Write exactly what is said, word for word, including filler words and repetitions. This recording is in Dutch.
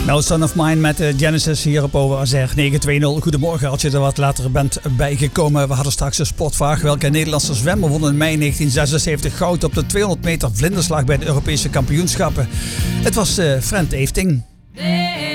Nou, Son of Mine met uh, Genesis hier op O W S R negen twee nul. Goedemorgen als je er wat later bent bijgekomen. We hadden straks een sportvraag. Welke Nederlandse zwemmer won in mei negentien zesenzeventig goud op de tweehonderd meter vlinderslag bij de Europese kampioenschappen? Het was uh, Frent Eefting.